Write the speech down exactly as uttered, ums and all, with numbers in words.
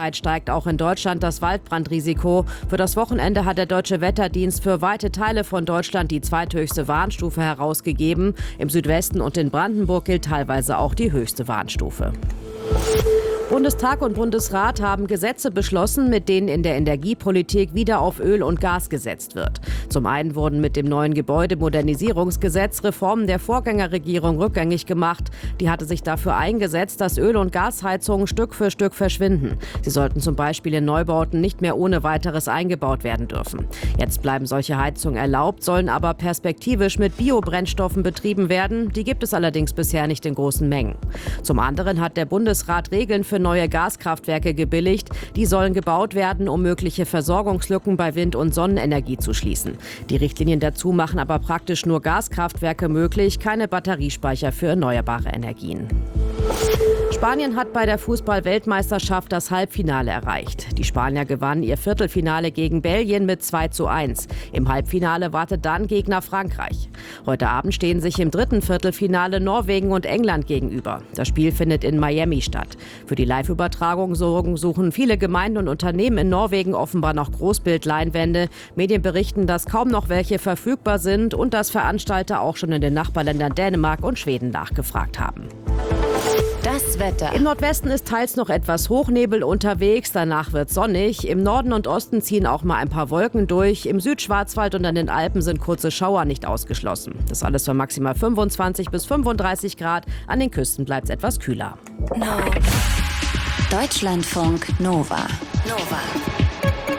Steigt auch in Deutschland das Waldbrandrisiko. Für das Wochenende hat der Deutsche Wetterdienst für weite Teile von Deutschland die zweithöchste Warnstufe herausgegeben. Im Südwesten und in Brandenburg gilt teilweise auch die höchste Warnstufe. Bundestag und Bundesrat haben Gesetze beschlossen, mit denen in der Energiepolitik wieder auf Öl und Gas gesetzt wird. Zum einen wurden mit dem neuen Gebäudemodernisierungsgesetz Reformen der Vorgängerregierung rückgängig gemacht. Die hatte sich dafür eingesetzt, dass Öl- und Gasheizungen Stück für Stück verschwinden. Sie sollten zum Beispiel in Neubauten nicht mehr ohne weiteres eingebaut werden dürfen. Jetzt bleiben solche Heizungen erlaubt, sollen aber perspektivisch mit Biobrennstoffen betrieben werden. Die gibt es allerdings bisher nicht in großen Mengen. Zum anderen hat der Bundesrat Regeln für neue Gaskraftwerke gebilligt. Die sollen gebaut werden, um mögliche Versorgungslücken bei Wind- und Sonnenenergie zu schließen. Die Richtlinien dazu machen aber praktisch nur Gaskraftwerke möglich, keine Batteriespeicher für erneuerbare Energien. Spanien hat bei der Fußball-Weltmeisterschaft das Halbfinale erreicht. Die Spanier gewannen ihr Viertelfinale gegen Belgien mit zwei zu eins. Im Halbfinale wartet dann Gegner Frankreich. Heute Abend stehen sich im dritten Viertelfinale Norwegen und England gegenüber. Das Spiel findet in Miami statt. Für die Live-Übertragung suchen viele Gemeinden und Unternehmen in Norwegen offenbar noch Großbildleinwände. Medien berichten, dass kaum noch welche verfügbar sind und dass Veranstalter auch schon in den Nachbarländern Dänemark und Schweden nachgefragt haben. Das Wetter. Im Nordwesten ist teils noch etwas Hochnebel unterwegs, danach wird sonnig. Im Norden und Osten ziehen auch mal ein paar Wolken durch. Im Südschwarzwald und an den Alpen sind kurze Schauer nicht ausgeschlossen. Das alles für maximal fünfundzwanzig bis fünfunddreißig Grad. An den Küsten bleibt es etwas kühler. No. Deutschlandfunk Nova. Nova.